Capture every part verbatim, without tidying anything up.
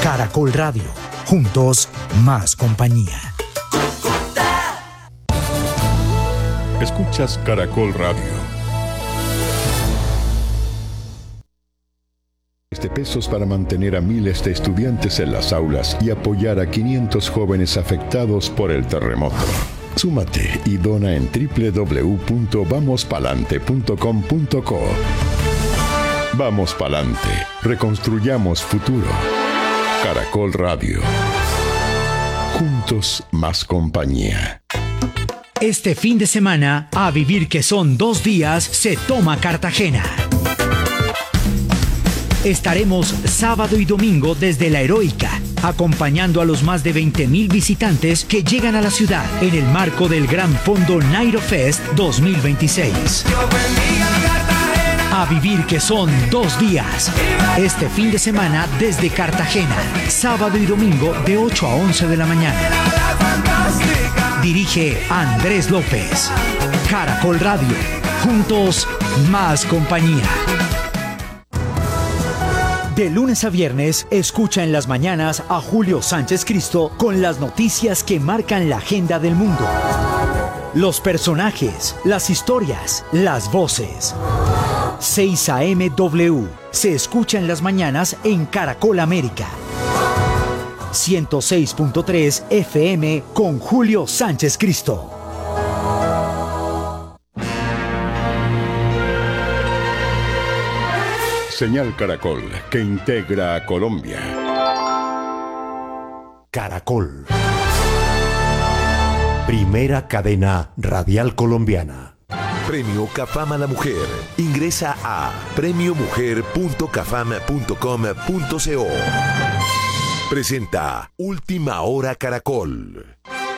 Caracol Radio. Juntos, más compañía. Escuchas Caracol Radio. De pesos para mantener a miles de estudiantes en las aulas y apoyar a quinientos jóvenes afectados por el terremoto. Súmate y dona en doble u doble u doble u punto vamos palante punto com punto co. Vamos Palante. Reconstruyamos futuro. Caracol Radio. Juntos, más compañía. Este fin de semana, a vivir que son dos días, se toma Cartagena. Estaremos sábado y domingo desde La Heroica, acompañando a los más de veinte mil visitantes que llegan a la ciudad en el marco del Gran Fondo Nairo Fest dos mil veintiséis. A vivir que son dos días. Este fin de semana desde Cartagena, sábado y domingo de ocho a once de la mañana. Dirige Andrés López. Caracol Radio. Juntos, más compañía. De lunes a viernes, escucha en las mañanas a Julio Sánchez Cristo con las noticias que marcan la agenda del mundo. Los personajes, las historias, las voces. seis a eme W se escucha en las mañanas en Caracol América. ciento seis punto tres F M con Julio Sánchez Cristo. Señal Caracol, que integra a Colombia. Caracol. Primera cadena radial colombiana. Premio Cafam a la Mujer. Ingresa a premio mujer punto cafam punto com punto co. Presenta Última Hora Caracol.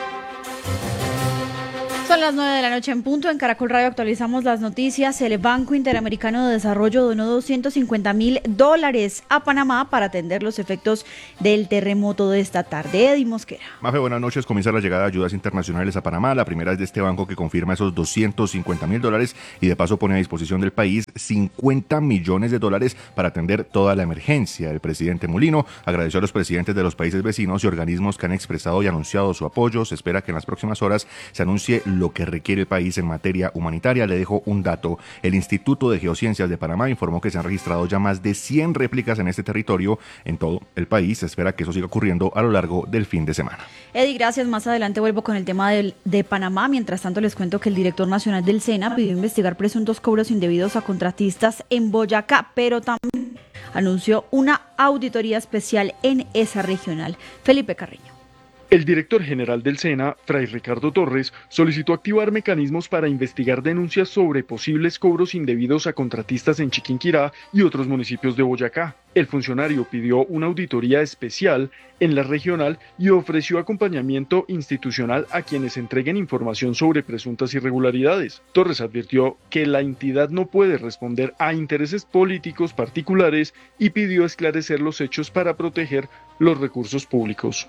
Son las nueve de la noche en punto. En Caracol Radio actualizamos las noticias. El Banco Interamericano de Desarrollo donó doscientos cincuenta mil dólares a Panamá para atender los efectos del terremoto de esta tarde. Eddie Mosquera. Mafe, buenas noches. Comienza la llegada de ayudas internacionales a Panamá. La primera es de este banco que confirma esos doscientos cincuenta mil dólares y de paso pone a disposición del país cincuenta millones de dólares para atender toda la emergencia. El presidente Mulino agradeció a los presidentes de los países vecinos y organismos que han expresado y anunciado su apoyo. Se espera que en las próximas horas se anuncie lo que requiere el país en materia humanitaria. Le dejo un dato. El Instituto de Geociencias de Panamá informó que se han registrado ya más de cien réplicas en este territorio en todo el país. Se espera que eso siga ocurriendo a lo largo del fin de semana. Eddie, gracias. Más adelante vuelvo con el tema de, de Panamá. Mientras tanto, les cuento que el director nacional del SENA pidió investigar presuntos cobros indebidos a contratistas en Boyacá, pero también anunció una auditoría especial en esa regional. Felipe Carreño. El director general del SENA, Fray Ricardo Torres, solicitó activar mecanismos para investigar denuncias sobre posibles cobros indebidos a contratistas en Chiquinquirá y otros municipios de Boyacá. El funcionario pidió una auditoría especial en la regional y ofreció acompañamiento institucional a quienes entreguen información sobre presuntas irregularidades. Torres advirtió que la entidad no puede responder a intereses políticos particulares y pidió esclarecer los hechos para proteger los recursos públicos.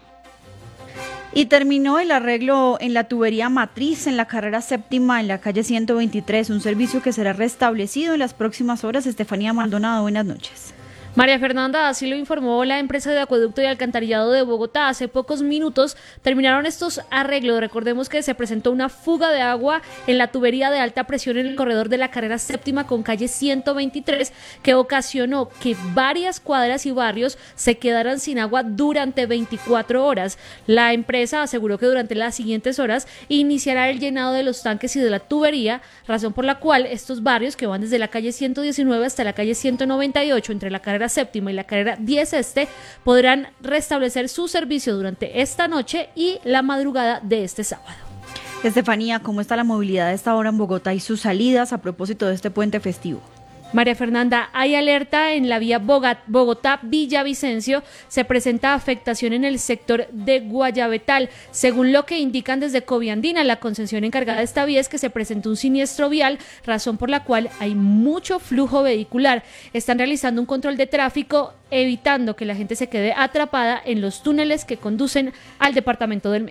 Y terminó el arreglo en la tubería matriz en la carrera séptima en la calle ciento veintitrés, un servicio que será restablecido en las próximas horas. Estefanía Maldonado, buenas noches. María Fernanda, así lo informó la empresa de acueducto y alcantarillado de Bogotá. Hace pocos minutos terminaron estos arreglos. Recordemos que se presentó una fuga de agua en la tubería de alta presión en el corredor de la carrera séptima con calle ciento veintitrés, que ocasionó que varias cuadras y barrios se quedaran sin agua durante veinticuatro horas. La empresa aseguró que durante las siguientes horas iniciará el llenado de los tanques y de la tubería, razón por la cual estos barrios que van desde la calle ciento diecinueve hasta la calle ciento noventa y ocho, entre la carrera séptima y la carrera diez este, podrán restablecer su servicio durante esta noche y la madrugada de este sábado. Estefanía, ¿cómo está la movilidad a esta hora en Bogotá y sus salidas a propósito de este puente festivo? María Fernanda, hay alerta en la vía Bogotá-Villavicencio. Se presenta afectación en el sector de Guayabetal. Según lo que indican desde Coviandina, la concesión encargada de esta vía, es que se presentó un siniestro vial, razón por la cual hay mucho flujo vehicular. Están realizando un control de tráfico, evitando que la gente se quede atrapada en los túneles que conducen al departamento del Meta.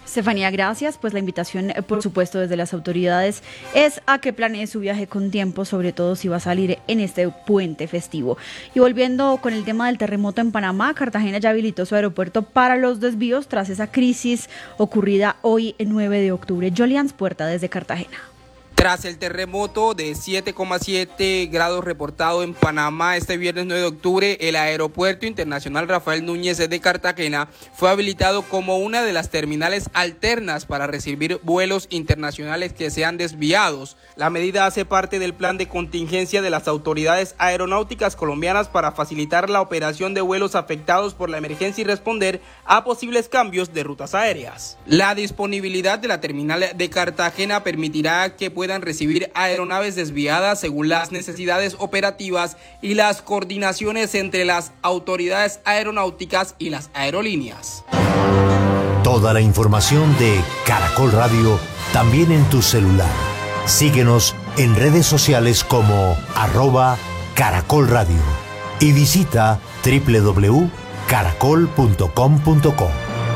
Estefanía, gracias. Pues la invitación, eh, por supuesto, desde las autoridades es a que planee su viaje con tiempo, sobre todo si va a salir en este puente festivo. Y volviendo con el tema del terremoto en Panamá, Cartagena ya habilitó su aeropuerto para los desvíos tras esa crisis ocurrida hoy, el nueve de octubre. Jolians Puerta desde Cartagena. Tras el terremoto de siete coma siete grados reportado en Panamá este viernes nueve de octubre, el Aeropuerto Internacional Rafael Núñez de Cartagena fue habilitado como una de las terminales alternas para recibir vuelos internacionales que sean desviados. La medida hace parte del plan de contingencia de las autoridades aeronáuticas colombianas para facilitar la operación de vuelos afectados por la emergencia y responder a posibles cambios de rutas aéreas. La disponibilidad de la terminal de Cartagena permitirá que puedan recibir aeronaves desviadas según las necesidades operativas y las coordinaciones entre las autoridades aeronáuticas y las aerolíneas. Toda la información de Caracol Radio también en tu celular. Síguenos en redes sociales como arroba Caracol Radio y visita doble u doble u doble u punto caracol punto com punto co.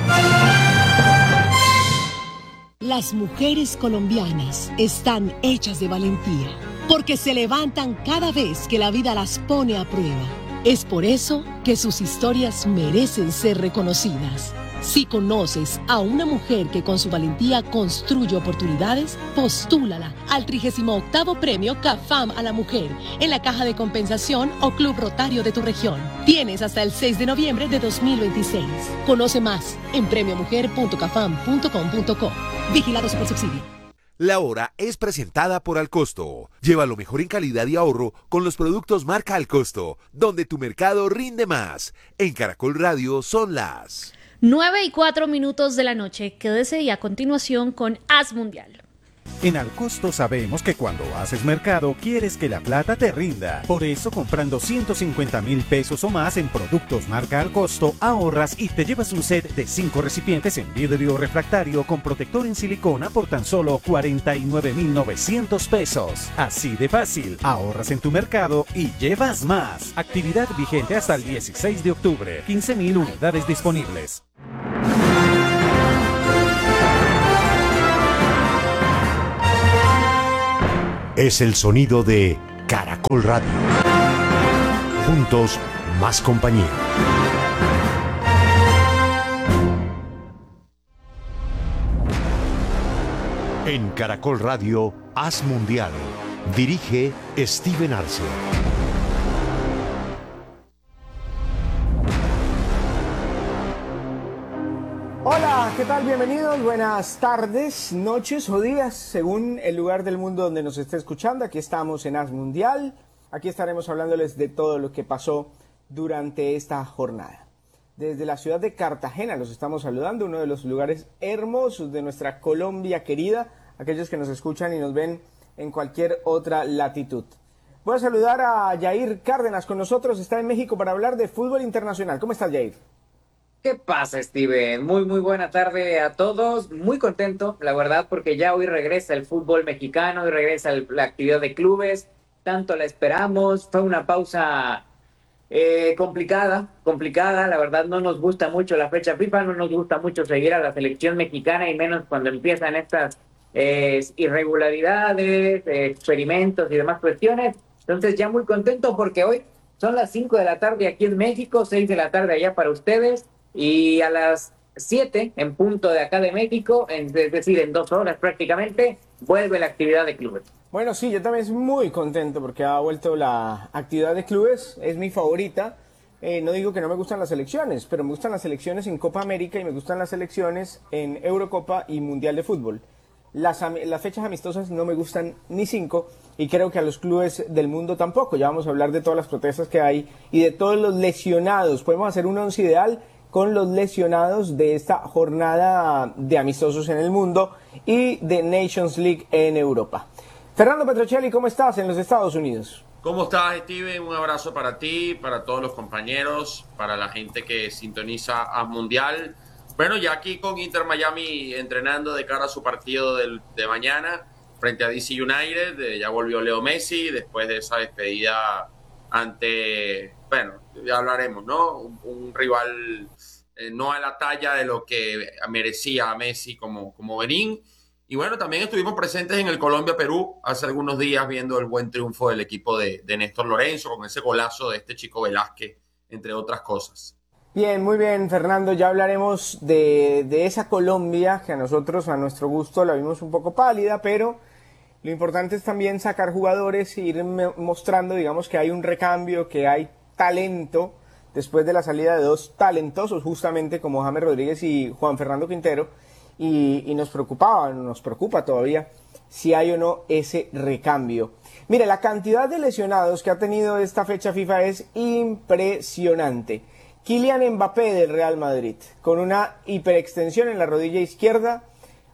Las mujeres colombianas están hechas de valentía, porque se levantan cada vez que la vida las pone a prueba. Es por eso que sus historias merecen ser reconocidas. Si conoces a una mujer que con su valentía construye oportunidades, postúlala al trigésimo octavo Premio CAFAM a la Mujer en la Caja de Compensación o Club Rotario de tu región. Tienes hasta el seis de noviembre de dos mil veintiséis. Conoce más en premio mujer punto cafam punto com punto co. Vigilado Supersubsidio. La hora es presentada por Alcosto. Lleva lo mejor en calidad y ahorro con los productos marca Alcosto, donde tu mercado rinde más. En Caracol Radio son las nueve y cuatro minutos de la noche. Quédese y a continuación con Haz Mundial. En Alcosto sabemos que cuando haces mercado quieres que la plata te rinda. Por eso, comprando ciento cincuenta mil pesos o más en productos marca Alcosto, ahorras y te llevas un set de cinco recipientes en vidrio refractario con protector en silicona por tan solo cuarenta y nueve mil novecientos pesos. Así de fácil, ahorras en tu mercado y llevas más. Actividad vigente hasta el dieciséis de octubre. quince mil unidades disponibles. Es el sonido de Caracol Radio. Juntos, más compañía. En Caracol Radio, Haz Mundial. Dirige Steven Arce. Hola, ¿qué tal? Bienvenidos, buenas tardes, noches o días, según el lugar del mundo donde nos esté escuchando. Aquí estamos en Haz Mundial, aquí estaremos hablándoles de todo lo que pasó durante esta jornada. Desde la ciudad de Cartagena los estamos saludando, uno de los lugares hermosos de nuestra Colombia querida, aquellos que nos escuchan y nos ven en cualquier otra latitud. Voy a saludar a Yair Cárdenas con nosotros, está en México para hablar de fútbol internacional. ¿Cómo estás, Yair? ¿Qué pasa, Steven? Muy, muy buena tarde a todos. Muy contento, la verdad, porque ya hoy regresa el fútbol mexicano, hoy regresa el, la actividad de clubes. Tanto la esperamos. Fue una pausa eh, complicada, complicada. La verdad, no nos gusta mucho la fecha FIFA, no nos gusta mucho seguir a la selección mexicana, y menos cuando empiezan estas eh, irregularidades, eh, experimentos y demás cuestiones. Entonces, ya muy contento porque hoy son las cinco de la tarde aquí en México, seis de la tarde allá para ustedes. Y a las siete en punto de acá de México, en, es decir, en dos horas prácticamente, vuelve la actividad de clubes. Bueno, sí, yo también estoy muy contento porque ha vuelto la actividad de clubes, es mi favorita. Eh, no digo que no me gustan las selecciones, pero me gustan las selecciones en Copa América y me gustan las selecciones en Eurocopa y Mundial de Fútbol. Las, las fechas amistosas no me gustan ni cinco y creo que a los clubes del mundo tampoco. Ya vamos a hablar de todas las protestas que hay y de todos los lesionados. Podemos hacer un once ideal con los lesionados de esta jornada de amistosos en el mundo y de Nations League en Europa. Fernando Petrocelli, ¿cómo estás en los Estados Unidos? ¿Cómo estás, Steven? Un abrazo para ti, para todos los compañeros, para la gente que sintoniza a Mundial. Bueno, ya aquí con Inter Miami entrenando de cara a su partido del, de mañana frente a D C United. Eh, ya volvió Leo Messi después de esa despedida ante, bueno, ya hablaremos, ¿no? Un, un rival eh, no a la talla de lo que merecía a Messi como, como Berín. Y bueno, también estuvimos presentes en el Colombia-Perú hace algunos días viendo el buen triunfo del equipo de, de Néstor Lorenzo con ese golazo de este Chico Velázquez, entre otras cosas. Bien, muy bien, Fernando. Ya hablaremos de, de esa Colombia que a nosotros, a nuestro gusto, la vimos un poco pálida, pero lo importante es también sacar jugadores e ir mostrando, digamos, que hay un recambio, que hay talento después de la salida de dos talentosos, justamente como James Rodríguez y Juan Fernando Quintero. Y, y nos preocupaba, nos preocupa todavía si hay o no ese recambio. Mire, la cantidad de lesionados que ha tenido esta fecha FIFA es impresionante. Kylian Mbappé del Real Madrid, con una hiperextensión en la rodilla izquierda,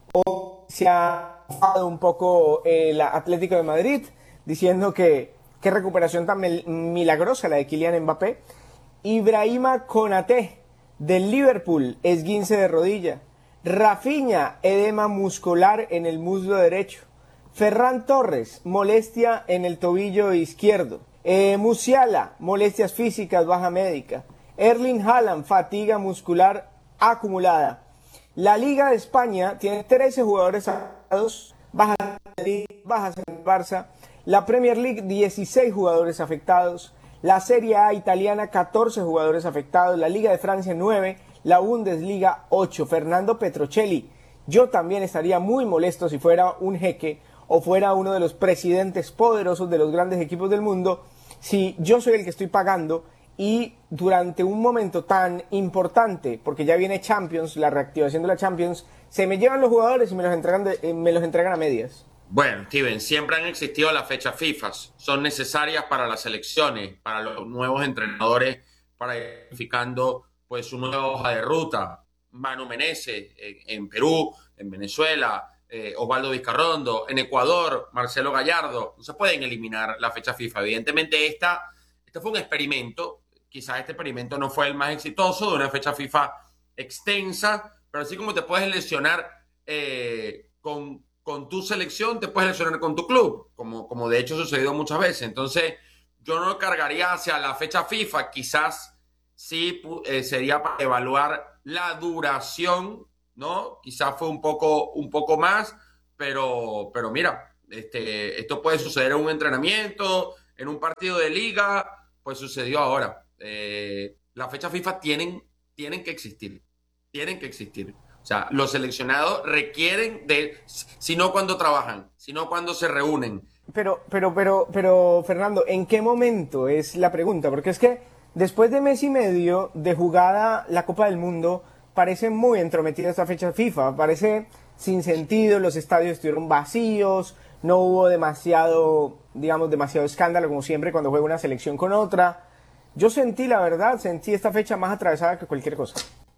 o se ha enfadado un poco el Atlético de Madrid, diciendo que qué recuperación tan milagrosa la de Kylian Mbappé. Ibrahima Konaté del Liverpool, esguince de rodilla. Rafinha, edema muscular en el muslo derecho. Ferran Torres, molestia en el tobillo izquierdo. Eh, Musiala, molestias físicas, baja médica. Erling Haaland, fatiga muscular acumulada. La Liga de España tiene trece jugadores afectados, bajas bajas en el Barça. La Premier League, dieciséis jugadores afectados. La Serie A italiana, catorce jugadores afectados. La Liga de Francia, nueve. La Bundesliga, ocho. Fernando Petrocelli, yo también estaría muy molesto si fuera un jeque o fuera uno de los presidentes poderosos de los grandes equipos del mundo, si yo soy el que estoy pagando y durante un momento tan importante, porque ya viene Champions, la reactivación de la Champions, se me llevan los jugadores y me los entregan, de, eh, me los entregan a medias. Bueno, Steven, siempre han existido las fechas FIFA, son necesarias para las selecciones, para los nuevos entrenadores, para ir identificando pues una nueva hoja de ruta. Manu Menezes en, en Perú, en Venezuela, eh, Osvaldo Vizcarrondo, en Ecuador, Marcelo Gallardo. No se pueden eliminar la fecha FIFA. Evidentemente esta, este fue un experimento. Quizás este experimento no fue el más exitoso de una fecha FIFA extensa, pero así como te puedes lesionar eh, con, con tu selección, te puedes lesionar con tu club, como, como de hecho ha sucedido muchas veces. Entonces yo no cargaría hacia la fecha FIFA, quizás sí eh, sería para evaluar la duración, ¿no? Quizás fue un poco, un poco más, pero, pero mira, este, esto puede suceder en un entrenamiento, en un partido de liga, pues sucedió ahora. Eh, las fechas FIFA tienen, tienen que existir, tienen que existir. O sea, los seleccionados requieren de, si no cuando trabajan, si no cuando se reúnen. Pero, pero, pero, pero, Fernando, ¿en qué momento es la pregunta? Porque es que después de mes y medio de jugada la Copa del Mundo, parece muy entrometida esta fecha FIFA, parece sin sentido, los estadios estuvieron vacíos, no hubo demasiado, digamos, demasiado escándalo como siempre cuando juega una selección con otra. Yo sentí, la verdad, sentí esta fecha más atravesada que cualquier cosa.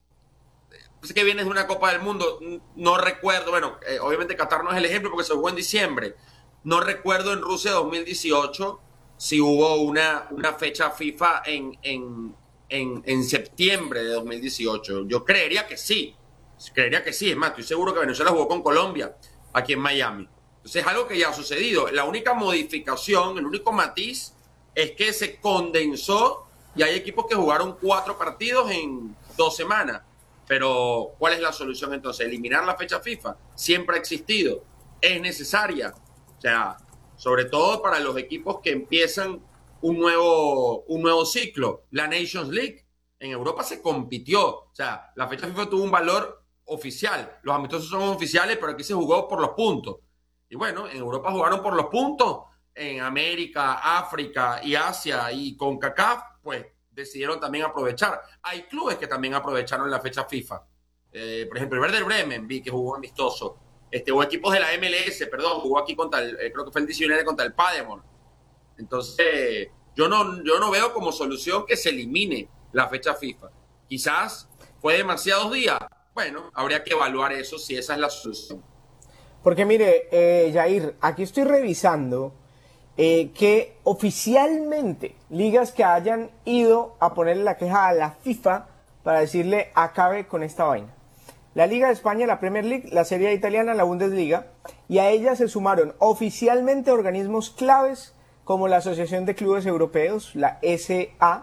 Pues que vienes de una Copa del Mundo, no recuerdo, bueno, eh, obviamente Qatar no es el ejemplo porque se jugó en diciembre, no recuerdo en Rusia dos mil dieciocho si hubo una, una fecha FIFA en, en, en, en septiembre de dos mil dieciocho. Yo creería que sí, creería que sí. Es más, estoy seguro que Venezuela jugó con Colombia aquí en Miami. Entonces es algo que ya ha sucedido. La única modificación, el único matiz es que se condensó y hay equipos que jugaron cuatro partidos en dos semanas. Pero ¿cuál es la solución entonces? Eliminar la fecha FIFA. Siempre ha existido. Es necesaria. O sea, sobre todo para los equipos que empiezan un nuevo, un nuevo ciclo. La Nations League en Europa se compitió. O sea, la fecha FIFA tuvo un valor oficial. Los amistosos son oficiales, pero aquí se jugó por los puntos. Y bueno, en Europa jugaron por los puntos. En América, África y Asia y CONCACAF, pues decidieron también aprovechar. Hay clubes que también aprovecharon la fecha FIFA. Eh, por ejemplo, el Werder Bremen, vi que jugó amistoso. Este, o equipos de la M L S, perdón, jugó aquí contra el, eh, creo que fue el diecinueve contra el Paderborn. Entonces, yo no, yo no veo como solución que se elimine la fecha FIFA. Quizás fue demasiados días. Bueno, habría que evaluar eso si esa es la solución. Porque mire, eh, Jair, aquí estoy revisando eh, que oficialmente ligas que hayan ido a ponerle la queja a la FIFA para decirle acabe con esta vaina. La Liga de España, la Premier League, la Serie A italiana, la Bundesliga, y a ellas se sumaron oficialmente organismos claves como la Asociación de Clubes Europeos, la S A,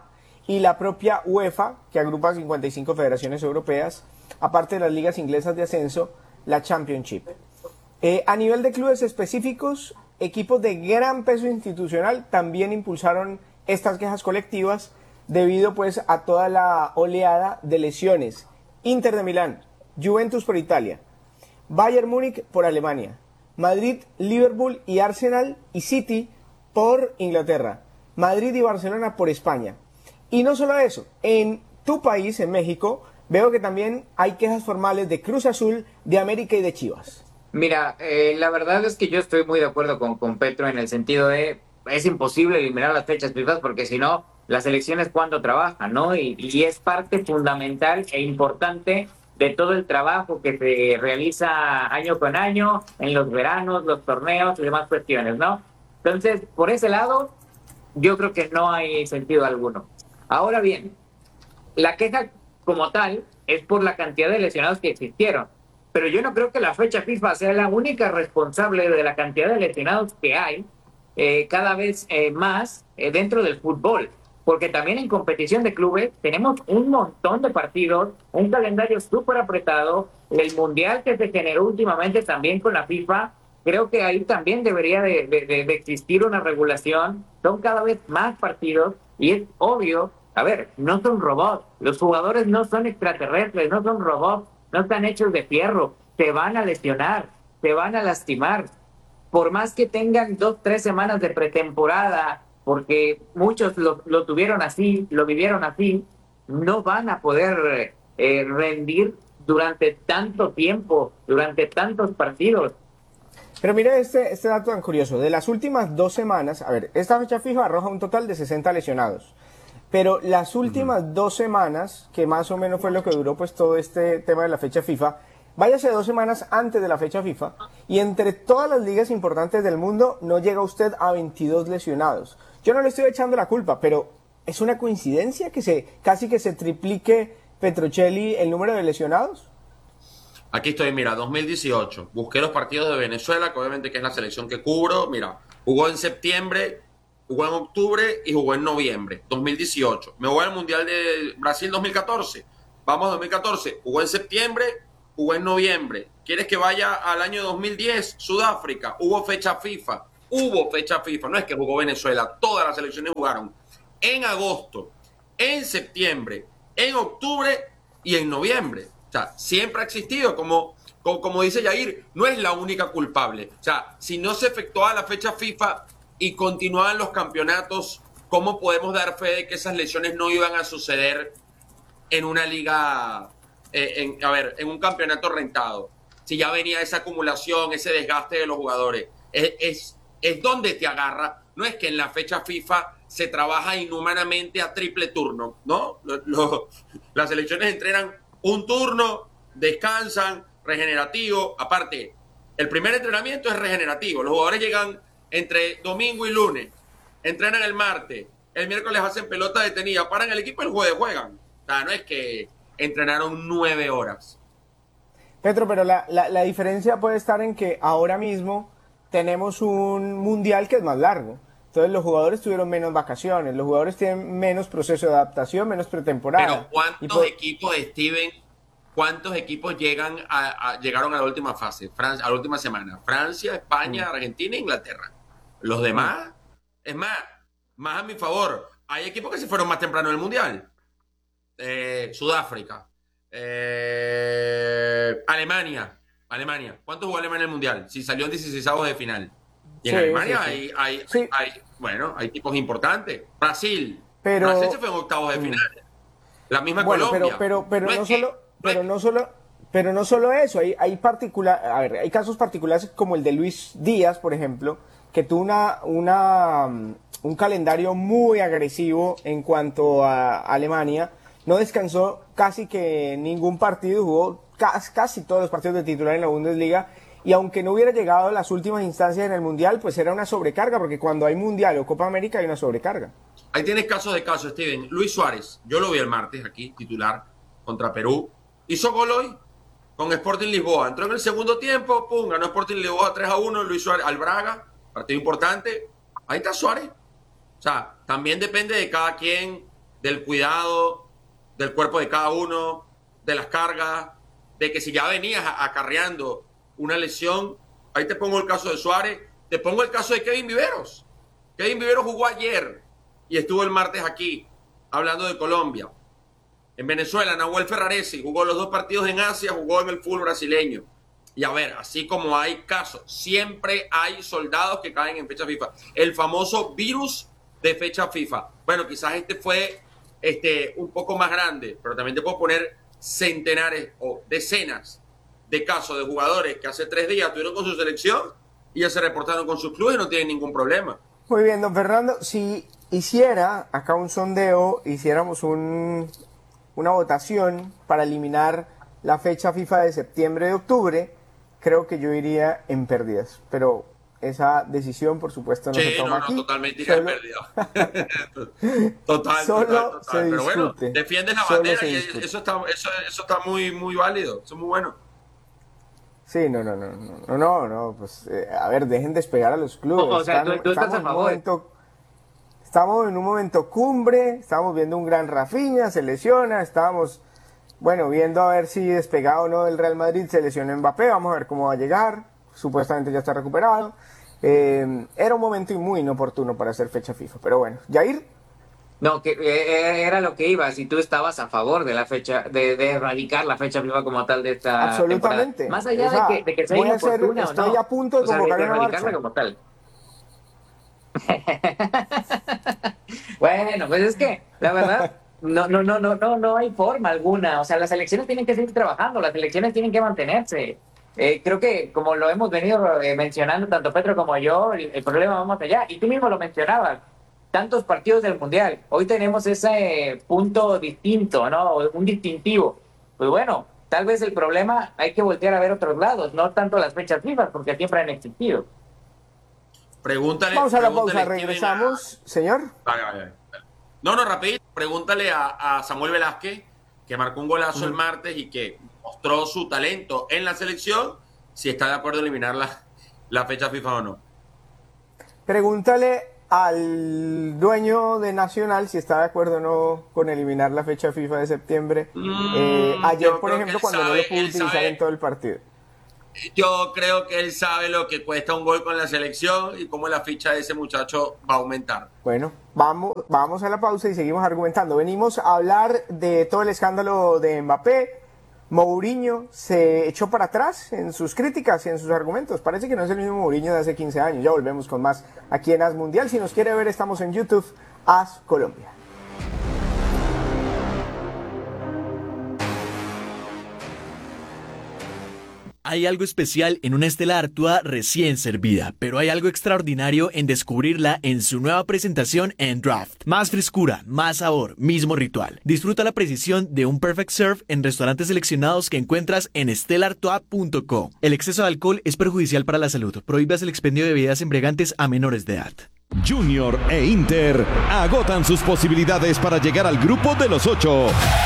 y la propia UEFA, que agrupa cincuenta y cinco federaciones europeas, aparte de las ligas inglesas de ascenso, la Championship. Eh, a nivel de clubes específicos, equipos de gran peso institucional también impulsaron estas quejas colectivas debido pues a toda la oleada de lesiones. Inter de Milán, Juventus por Italia, Bayern Múnich por Alemania, Madrid, Liverpool y Arsenal y City por Inglaterra, Madrid y Barcelona por España. Y no solo eso, en tu país, en México, veo que también hay quejas formales de Cruz Azul, de América y de Chivas. Mira, eh, la verdad es que yo estoy muy de acuerdo con, con Petro en el sentido de es imposible eliminar las fechas FIFA porque si no, las elecciones cuando trabajan, ¿no? Y, y es parte fundamental e importante de todo el trabajo que se realiza año con año, en los veranos, los torneos y demás cuestiones, ¿no? Entonces, por ese lado, yo creo que no hay sentido alguno. Ahora bien, la queja como tal es por la cantidad de lesionados que existieron. Pero yo no creo que la fecha FIFA sea la única responsable de la cantidad de lesionados que hay eh, cada vez eh, más eh, dentro del fútbol. Porque también en competición de clubes tenemos un montón de partidos, un calendario súper apretado, el mundial que se generó últimamente también con la FIFA. Creo que ahí también debería de, de, de existir una regulación. Son cada vez más partidos y es obvio, a ver, no son robots. Los jugadores no son extraterrestres, no son robots. No están hechos de fierro, se van a lesionar, se van a lastimar. Por más que tengan dos, tres semanas de pretemporada, porque muchos lo, lo tuvieron así, lo vivieron así, no van a poder eh, rendir durante tanto tiempo, durante tantos partidos. Pero mire este, este dato tan curioso. De las últimas dos semanas, a ver, esta fecha FIFA arroja un total de sesenta lesionados. Pero las últimas uh-huh. dos semanas, que más o menos fue lo que duró pues todo este tema de la fecha FIFA, váyase dos semanas antes de la fecha FIFA, y entre todas las ligas importantes del mundo no llega usted a veintidós lesionados. Yo no le estoy echando la culpa, pero ¿es una coincidencia que se casi que se triplique, Petrocelli, el número de lesionados? Aquí estoy, mira, dos mil dieciocho. Busqué los partidos de Venezuela, que obviamente que es la selección que cubro. Mira, jugó en septiembre, jugó en octubre y jugó en noviembre, dos mil dieciocho. Me voy al Mundial de Brasil dos mil catorce. Vamos a dos mil catorce. Jugó en septiembre, jugó en noviembre. ¿Quieres que vaya al año dos mil diez? Sudáfrica. Hubo fecha FIFA. Hubo fecha FIFA. No es que jugó Venezuela. Todas las selecciones jugaron en agosto, en septiembre, en octubre y en noviembre. O sea, siempre ha existido, como, como, como dice Yair, no es la única culpable. O sea, si no se efectuaba la fecha FIFA y continuaban los campeonatos, ¿cómo podemos dar fe de que esas lesiones no iban a suceder en una liga, eh, en, a ver, en un campeonato rentado? Si ya venía esa acumulación, ese desgaste de los jugadores. Es, es, es donde te agarra. No es que en la fecha FIFA se trabaja inhumanamente a triple turno, ¿no? Lo, lo, las selecciones entrenan un turno, descansan, regenerativo. Aparte, el primer entrenamiento es regenerativo. Los jugadores llegan entre domingo y lunes, entrenan el martes, el miércoles hacen pelota detenida, paran el equipo y el jueves juegan. O sea, no es que entrenaron nueve horas. Petro, pero la, la, la diferencia puede estar en que ahora mismo tenemos un mundial que es más largo. Entonces los jugadores tuvieron menos vacaciones, los jugadores tienen menos proceso de adaptación, menos pretemporada. Pero ¿cuántos por... equipos, Steven, cuántos equipos llegan a, a, llegaron a la última fase, Francia, a la última semana? Francia, España, mm. Argentina e Inglaterra. Los demás, es más, más a mi favor, hay equipos que se fueron más temprano del Mundial. Eh, Sudáfrica, eh, Alemania, Alemania. ¿Cuánto jugó Alemania en el Mundial? Si salió en dieciseisavos de final. Y en sí, Alemania sí, sí. Hay, hay, sí. hay, bueno, hay equipos importantes. Brasil, pero, Brasil se fue en octavos de final. La misma bueno, Colombia. Pero, pero, pero no, no solo, que, pero no, no solo, pero no solo eso. Hay, hay particular, a ver, hay casos particulares como el de Luis Díaz, por ejemplo, que tuvo una, una, un calendario muy agresivo en cuanto a Alemania. No descansó casi que ningún partido, jugó casi, casi todos los partidos de titular en la Bundesliga. Y aunque no hubiera llegado a las últimas instancias en el Mundial, pues era una sobrecarga, porque cuando hay Mundial o Copa América hay una sobrecarga. Ahí tienes casos de casos, Steven. Luis Suárez, yo lo vi el martes aquí, titular, contra Perú. Hizo gol hoy con Sporting Lisboa. Entró en el segundo tiempo, pum, ganó Sporting Lisboa tres a uno, Luis Suárez al Braga, partido importante. Ahí está Suárez. O sea, también depende de cada quien del cuidado del cuerpo de cada uno, de las cargas, de que si ya venías acarreando una lesión, ahí te pongo el caso de Suárez, te pongo el caso de Kevin Viveros. Kevin Viveros jugó ayer y estuvo el martes aquí, hablando de Colombia. En Venezuela, Nahuel Ferraresi jugó los dos partidos en Asia, jugó en el fútbol brasileño. Y a ver, así como hay casos, siempre hay soldados que caen en fecha FIFA. El famoso virus de fecha FIFA. Bueno, quizás este fue este, un poco más grande, pero también te puedo poner centenares o decenas de casos de jugadores que hace tres días estuvieron con su selección y ya se reportaron con sus clubes y no tienen ningún problema. Muy bien, don Fernando, si hiciera acá un sondeo, hiciéramos un, una votación para eliminar la fecha FIFA de septiembre de octubre, creo que yo iría en pérdidas, pero esa decisión, por supuesto, no sí, se toma no, no, aquí. totalmente iría Solo... en pérdidas. total, Solo total, total. se Pero bueno, discute. defiendes la Solo bandera se y discute. eso está, eso, eso está muy, muy válido, eso es muy bueno. Sí, no, no, no, no, no, no, no, pues, eh, a ver, dejen despegar a los clubes. O, o sea, Están- tú, tú estás estamos a en un favor. momento- Estamos en un momento cumbre, estamos viendo un gran Rafinha, se lesiona, estábamos, bueno, viendo a ver si despegado o no del Real Madrid, se lesionó Mbappé, vamos a ver cómo va a llegar, supuestamente ya está recuperado. Eh, era un momento muy inoportuno para hacer fecha FIFA, pero bueno, Jair. No, que eh, era lo que iba, si tú estabas a favor de la fecha, de, de erradicar la fecha FIFA como tal de esta Absolutamente. temporada. Más allá O sea, de, que, de que sea voy a hacer- inoportuna o estoy no. a punto de O sea, convocar una erradicarla marcha. como tal. Bueno, pues es que, la verdad, no, no, no, no, no, no hay forma alguna. O sea, las elecciones tienen que seguir trabajando, las elecciones tienen que mantenerse. Eh, creo que, como lo hemos venido eh, mencionando tanto Petro como yo, el, el problema va más allá. Y tú mismo lo mencionabas, tantos partidos del Mundial. Hoy tenemos ese eh, punto distinto, ¿no? Un distintivo. Pues bueno, tal vez el problema hay que voltear a ver otros lados, no tanto las fechas FIFA, porque siempre han existido. Pregúntale. Vamos a la pregúntale, pausa, Steven, regresamos, señor. Vale, vale, vale. No, no, rapidito. Pregúntale a, a Samuel Velázquez, que marcó un golazo el martes y que mostró su talento en la selección, si está de acuerdo en eliminar la, la fecha FIFA o no. Pregúntale al dueño de Nacional si está de acuerdo o no con eliminar la fecha FIFA de septiembre. Mm, Eh, ayer, yo por creo ejemplo, que él cuando no sabe, lo pudo él utilizar sabe. en todo el partido. Yo creo que él sabe lo que cuesta un gol con la selección y cómo la ficha de ese muchacho va a aumentar. Bueno, vamos, vamos a la pausa y seguimos argumentando. Venimos a hablar de todo el escándalo de Mbappé. Mourinho se echó para atrás en sus críticas y en sus argumentos. Parece que no es el mismo Mourinho de hace quince años. Ya volvemos con más aquí en As Mundial. Si nos quiere ver, estamos en YouTube, As Colombia. Hay algo especial en una Stella Artois recién servida, pero hay algo extraordinario en descubrirla en su nueva presentación en Draft. Más frescura, más sabor, mismo ritual. Disfruta la precisión de un Perfect Serve en restaurantes seleccionados que encuentras en stella artois punto com. El exceso de alcohol es perjudicial para la salud. Prohíbas el expendio de bebidas embriagantes a menores de edad. Junior e Inter agotan sus posibilidades para llegar al grupo de los ocho.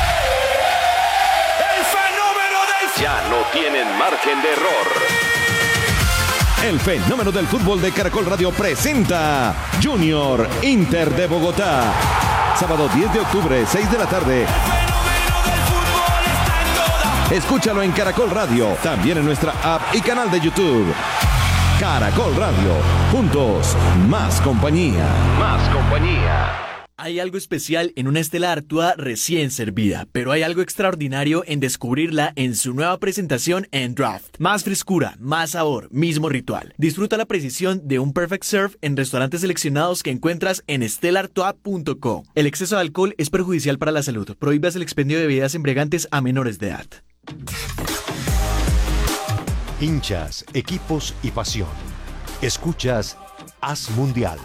Ya no tienen margen de error. El fenómeno del fútbol de Caracol Radio presenta Junior Inter de Bogotá. Sábado diez de octubre, seis de la tarde. Escúchalo en Caracol Radio, también en nuestra app y canal de YouTube. Caracol Radio, juntos, más compañía. Más compañía. Hay algo especial en una Stella Artois recién servida, pero hay algo extraordinario en descubrirla en su nueva presentación en Draft. Más frescura, más sabor, mismo ritual. Disfruta la precisión de un Perfect Serve en restaurantes seleccionados que encuentras en stella artois punto com. El exceso de alcohol es perjudicial para la salud. Prohíbas el expendio de bebidas embriagantes a menores de edad. Hinchas, equipos y pasión. Escuchas As Mundial.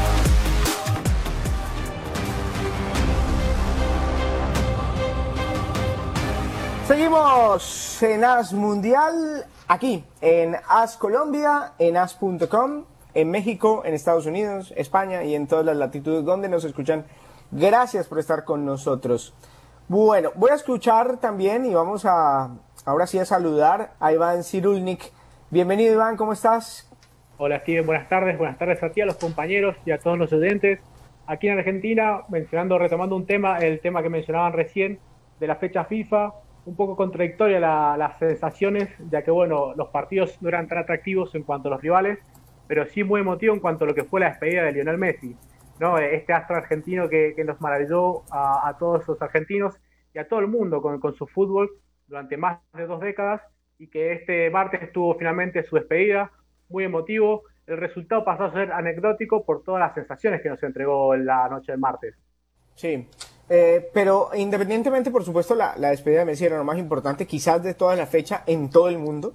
Seguimos en As Mundial, aquí en As Colombia, en as punto com, en México, en Estados Unidos, España y en todas las latitudes donde nos escuchan. Gracias por estar con nosotros. Bueno, voy a escuchar también y vamos a, ahora sí a saludar a Iván Cirulnik. Bienvenido, Iván, ¿cómo estás? Hola Steven, buenas tardes, buenas tardes a ti, a los compañeros y a todos los oyentes. aquí en Argentina, mencionando, retomando un tema, el tema que mencionaban recién de la fecha FIFA, un poco contradictoria la, las sensaciones, ya que bueno, los partidos no eran tan atractivos en cuanto a los rivales, pero sí muy emotivo en cuanto a lo que fue la despedida de Lionel Messi, ¿no? Este astro argentino que, que nos maravilló a, a todos los argentinos y a todo el mundo con, con su fútbol durante más de dos décadas, y que este martes tuvo finalmente su despedida, muy emotivo. El resultado pasó a ser anecdótico por todas las sensaciones que nos entregó en la noche del martes. Sí, eh, pero independientemente, por supuesto, la, la despedida de Messi era lo más importante, quizás de toda la fecha en todo el mundo,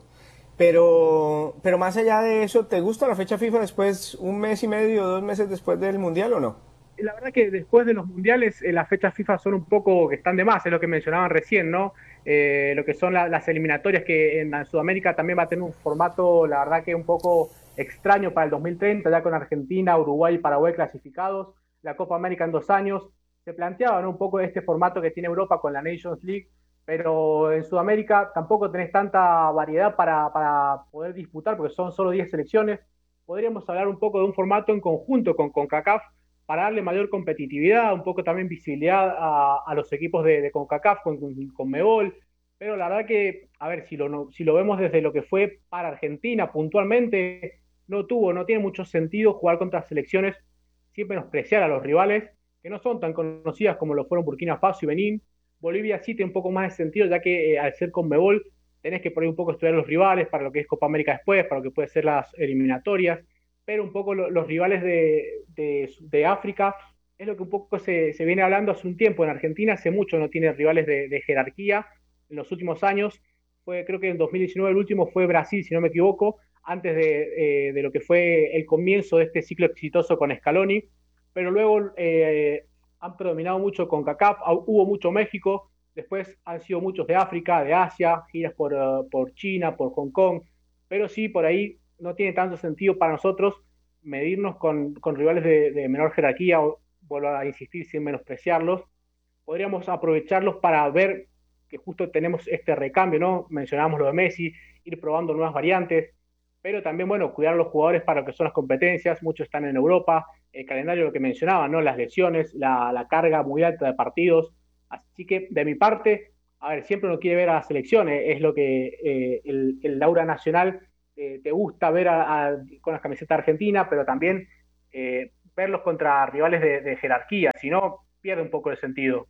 pero, pero más allá de eso, ¿te gusta la fecha FIFA después, un mes y medio, dos meses después del Mundial o no? La verdad que después de los mundiales eh, las fechas FIFA son un poco que están de más, es lo que mencionaban recién, ¿no? Eh, lo que son la, las eliminatorias, que en Sudamérica también va a tener un formato, la verdad que un poco extraño para el dos mil treinta, ya con Argentina, Uruguay y Paraguay clasificados, la Copa América en dos años. Se planteaba, ¿no?, un poco este formato que tiene Europa con la Nations League, pero en Sudamérica tampoco tenés tanta variedad para, para poder disputar, porque son solo diez selecciones. Podríamos hablar un poco de un formato en conjunto con CONCACAF, para darle mayor competitividad, un poco también visibilidad a, a los equipos de, de CONCACAF con, con Conmebol, pero la verdad que, a ver, si lo, no, si lo vemos desde lo que fue para Argentina puntualmente, no tuvo, no tiene mucho sentido jugar contra selecciones sin menospreciar a los rivales, que no son tan conocidas como lo fueron Burkina Faso y Benín. Bolivia sí tiene un poco más de sentido, ya que eh, al ser Conmebol tenés que por ahí un poco estudiar los rivales para lo que es Copa América después, para lo que puede ser las eliminatorias, pero un poco lo, los rivales de, de, de África es lo que un poco se, se viene hablando hace un tiempo. En Argentina hace mucho no tiene rivales de, de jerarquía. En los últimos años, fue, creo que en dos mil diecinueve el último fue Brasil, si no me equivoco, antes de, eh, de lo que fue el comienzo de este ciclo exitoso con Scaloni, pero luego eh, han predominado mucho con CONCACAF, hubo mucho México, después han sido muchos de África, de Asia, giras por, uh, por China, por Hong Kong, pero sí, por ahí no tiene tanto sentido para nosotros medirnos con, con rivales de, de menor jerarquía, o vuelvo a insistir sin menospreciarlos. Podríamos aprovecharlos para ver que justo tenemos este recambio, ¿no? Mencionábamos lo de Messi, ir probando nuevas variantes, pero también, bueno, cuidar a los jugadores para lo que son las competencias. Muchos están en Europa, el calendario, lo que mencionaba, ¿no? Las lesiones, la, la carga muy alta de partidos. Así que, de mi parte, a ver, siempre uno quiere ver a las selecciones, es lo que eh, el, el aura nacional Eh, te gusta ver a, a, con las camisetas argentinas, pero también eh, verlos contra rivales de, de jerarquía, si no, pierde un poco el sentido.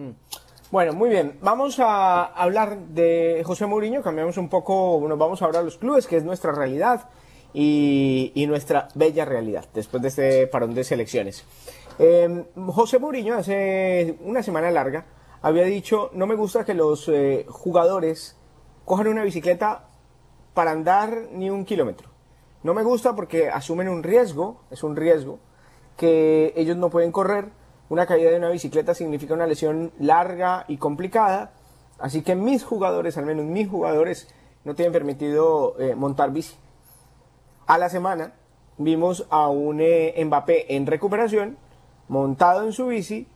Bueno, muy bien, vamos a hablar de José Mourinho, cambiamos un poco, bueno, vamos a hablar de los clubes, que es nuestra realidad y, y nuestra bella realidad, después de este parón de selecciones. Eh, José Mourinho hace una semana larga había dicho, no me gusta que los eh, jugadores cojan una bicicleta para andar ni un kilómetro. No me gusta porque asumen un riesgo, es un riesgo, que ellos no pueden correr. Una caída de una bicicleta significa una lesión larga y complicada, así que mis jugadores, al menos mis jugadores, no tienen permitido eh, montar bici. A la semana vimos a un eh, Mbappé en recuperación, montado en su bici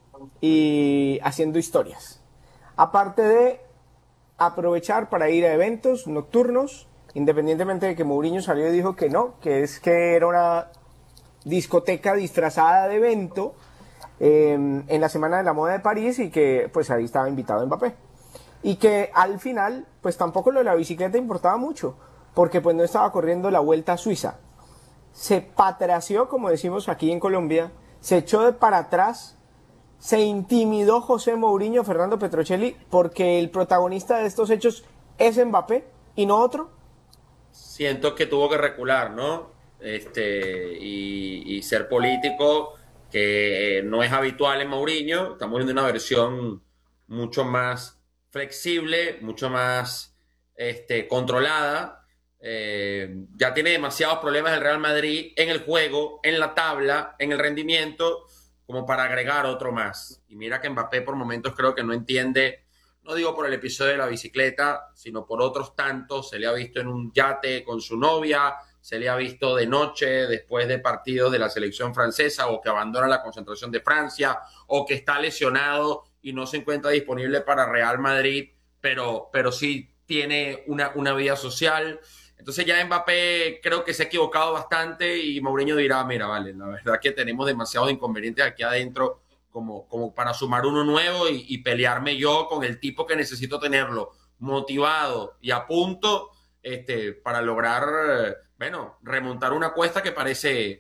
y haciendo historias. Aparte de aprovechar para ir a eventos nocturnos, independientemente de que Mourinho salió y dijo que no, que es que era una discoteca disfrazada de evento eh, en la Semana de la Moda de París, y que pues ahí estaba invitado Mbappé. Y que al final pues tampoco lo de la bicicleta importaba mucho, porque pues no estaba corriendo la Vuelta a Suiza. Se patració, como decimos aquí en Colombia, se echó de para atrás. Se intimidó José Mourinho, Fernando Petrocelli, porque el protagonista de estos hechos es Mbappé y no otro. Siento que tuvo que recular, ¿no? Este, y, y ser político, que no es habitual en Mourinho. Estamos viendo una versión mucho más flexible, mucho más este, controlada. Eh, ya tiene demasiados problemas el Real Madrid en el juego, en la tabla, en el rendimiento, como para agregar otro más. Y mira que Mbappé por momentos creo que no entiende, no digo por el episodio de la bicicleta, sino por otros tantos. Se le ha visto en un yate con su novia, se le ha visto de noche después de partidos de la selección francesa, o que abandona la concentración de Francia, o que está lesionado y no se encuentra disponible para Real Madrid, pero, pero sí tiene una, una vida social. Entonces ya Mbappé creo que se ha equivocado bastante y Mourinho dirá, mira, vale, la verdad que tenemos demasiados inconvenientes aquí adentro como, como para sumar uno nuevo y, y pelearme yo con el tipo que necesito tenerlo motivado y a punto este, para lograr, bueno, remontar una cuesta que parece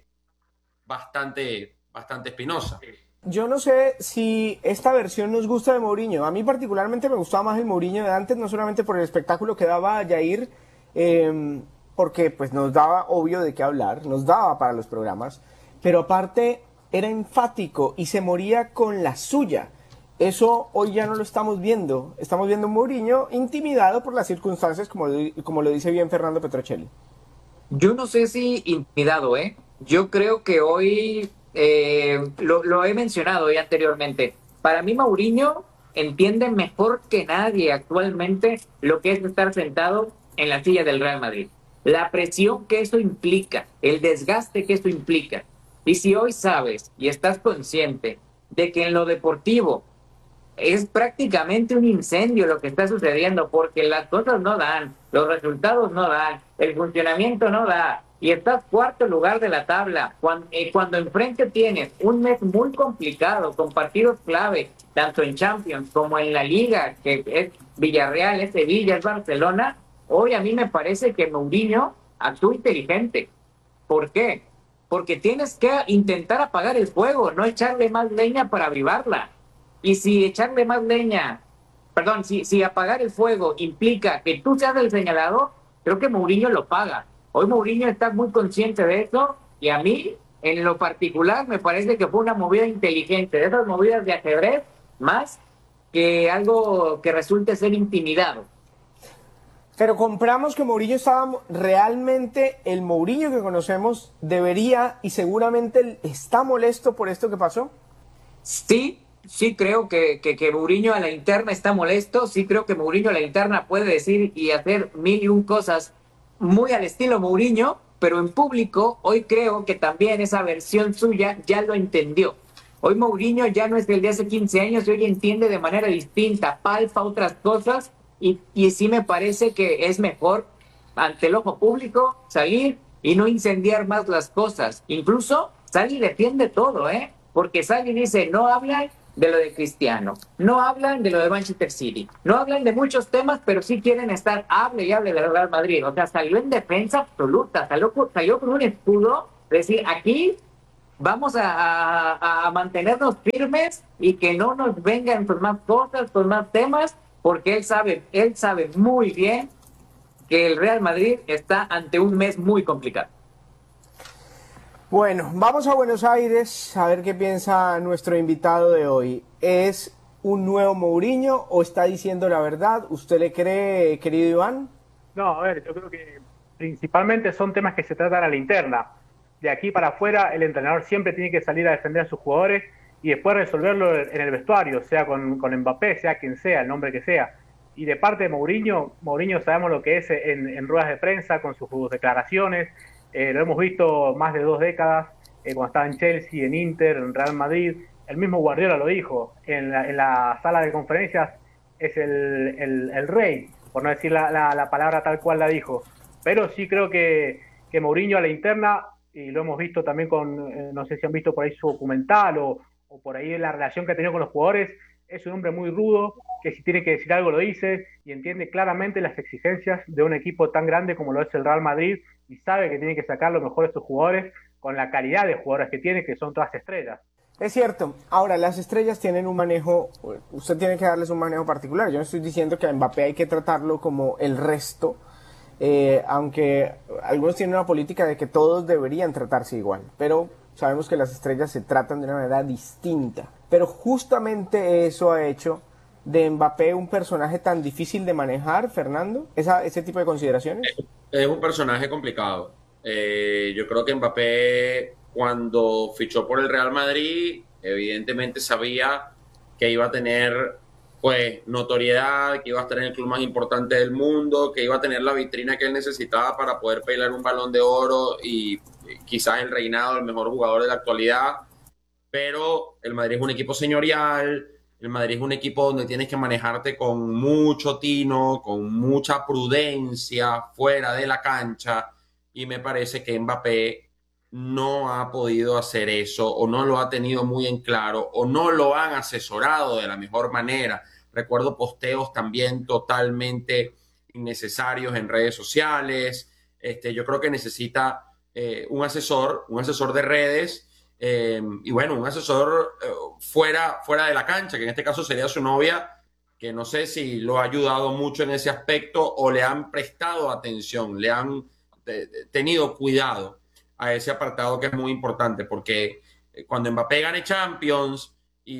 bastante, bastante espinosa. Yo no sé si esta versión nos gusta de Mourinho. A mí particularmente me gustaba más el Mourinho de antes, no solamente por el espectáculo que daba Jair, eh, porque pues nos daba obvio de qué hablar, nos daba para los programas, pero aparte era enfático y se moría con la suya. Eso hoy ya no lo estamos viendo. Estamos viendo un Mourinho intimidado por las circunstancias, como, como lo dice bien Fernando Petrocelli. Yo no sé si intimidado, ¿eh? Yo creo que hoy... Eh, lo, lo he mencionado ya anteriormente. Para mí Mourinho entiende mejor que nadie actualmente lo que es estar sentado en la silla del Real Madrid. La presión que eso implica, el desgaste que eso implica. Y si hoy sabes y estás consciente de que en lo deportivo es prácticamente un incendio lo que está sucediendo, porque las cosas no dan, los resultados no dan, el funcionamiento no da, y estás cuarto lugar de la tabla, cuando, eh, cuando enfrente tienes un mes muy complicado, con partidos clave, tanto en Champions como en la Liga, que es Villarreal, es Sevilla, es Barcelona. Hoy a mí me parece que Mourinho actúa inteligente. ¿Por qué? Porque tienes que intentar apagar el fuego, no echarle más leña para avivarla. Y si echarle más leña, perdón, si, si apagar el fuego implica que tú seas el señalado, creo que Mourinho lo paga. Hoy Mourinho está muy consciente de eso y a mí, en lo particular, me parece que fue una movida inteligente, de esas movidas de ajedrez, más que algo que resulte ser intimidado. Pero compramos que Mourinho estaba realmente, el Mourinho que conocemos debería y seguramente está molesto por esto que pasó. Sí, sí creo que, que, que Mourinho a la interna está molesto, sí creo que Mourinho a la interna puede decir y hacer mil y un cosas muy al estilo Mourinho, pero en público hoy creo que también esa versión suya ya lo entendió. Hoy Mourinho ya no es del de hace quince años y hoy entiende de manera distinta, palpa otras cosas y, y sí me parece que es mejor ante el ojo público salir y no incendiar más las cosas. Incluso sale y defiende todo, ¿eh? Porque sale y dice, no hablan de lo de Cristiano, no hablan de lo de Manchester City, no hablan de muchos temas, pero sí quieren estar, hable y hable del Real Madrid. O sea, salió en defensa absoluta, salió, salió con un escudo, decir, aquí vamos a, a, a mantenernos firmes y que no nos vengan con más cosas, con más temas, porque él sabe, él sabe muy bien que el Real Madrid está ante un mes muy complicado. Bueno, vamos a Buenos Aires a ver qué piensa nuestro invitado de hoy. ¿Es un nuevo Mourinho o está diciendo la verdad? ¿Usted le cree, querido Iván? No, a ver, yo creo que principalmente son temas que se tratan a la interna. De aquí para afuera, el entrenador siempre tiene que salir a defender a sus jugadores y después resolverlo en el vestuario, sea con, con Mbappé, sea quien sea, el nombre que sea. Y de parte de Mourinho, Mourinho sabemos lo que es en, en ruedas de prensa, con sus declaraciones. Eh, lo hemos visto más de dos décadas, eh, cuando estaba en Chelsea, en Inter, en Real Madrid. El mismo Guardiola lo dijo, en la, en la sala de conferencias es el, el, el rey, por no decir la, la, la palabra tal cual la dijo. Pero sí creo que, que Mourinho a la interna, y lo hemos visto también con, eh, no sé si han visto por ahí su documental o, o por ahí la relación que ha tenido con los jugadores, es un hombre muy rudo, que si tiene que decir algo lo dice y entiende claramente las exigencias de un equipo tan grande como lo es el Real Madrid y sabe que tiene que sacar lo mejor de sus jugadores con la calidad de jugadores que tiene, que son todas estrellas. Es cierto. Ahora, las estrellas tienen un manejo, usted tiene que darles un manejo particular. Yo no estoy diciendo que a Mbappé hay que tratarlo como el resto, eh, aunque algunos tienen una política de que todos deberían tratarse igual, pero sabemos que las estrellas se tratan de una manera distinta. Pero justamente eso ha hecho de Mbappé un personaje tan difícil de manejar, Fernando, ¿Esa, ese tipo de consideraciones? Es un personaje complicado. Eh, yo creo que Mbappé, cuando fichó por el Real Madrid, evidentemente sabía que iba a tener pues notoriedad, que iba a estar en el club más importante del mundo, que iba a tener la vitrina que él necesitaba para poder pelear un Balón de Oro y quizás el reinado del mejor jugador de la actualidad. Pero el Madrid es un equipo señorial, El Madrid es un equipo donde tienes que manejarte con mucho tino, con mucha prudencia fuera de la cancha, y me parece que Mbappé no ha podido hacer eso, o no lo ha tenido muy en claro, o no lo han asesorado de la mejor manera. Recuerdo posteos también totalmente innecesarios en redes sociales. Este, yo creo que necesita eh, un asesor, un asesor de redes, eh, y bueno, un asesor eh, fuera, fuera de la cancha, que en este caso sería su novia, que no sé si lo ha ayudado mucho en ese aspecto o le han prestado atención, le han de, de, tenido cuidado a ese apartado, que es muy importante, porque cuando Mbappé gane Champions